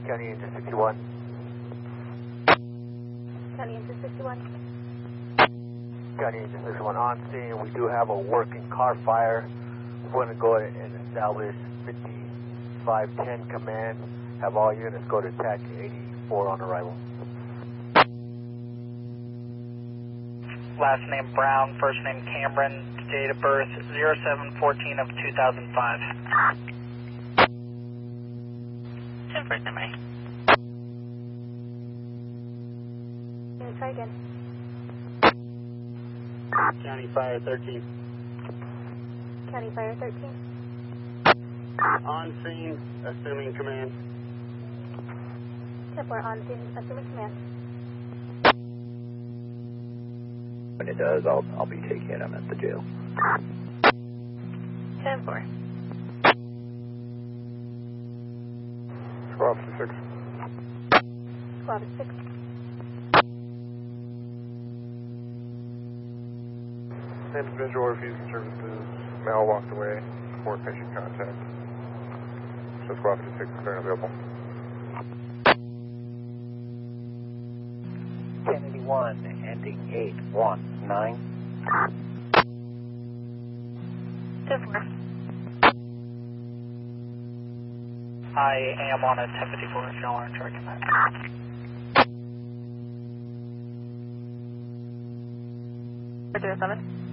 County Engine 61. County Engine 61. County Engine 61 on scene. We do have a working car fire. We're going to go ahead and establish 5510 command. Have all units go to attack 84 on arrival. Last name Brown, first name Cameron, date of birth 0714 of 2005. 10 first name A. Try again. County Fire 13. County Fire 13. On scene, assuming command. 10-4 on scene, assuming command. When it does, I'll be taking him at the jail. 10-4. Squad 6. Squad 6. Individual refusing services, male walked away, before patient contact. So Squad 6 clear and available. Kennedy 1, ending 819. 10-4. I am on a 1054 if y'all are in charge of that. Roger, 7.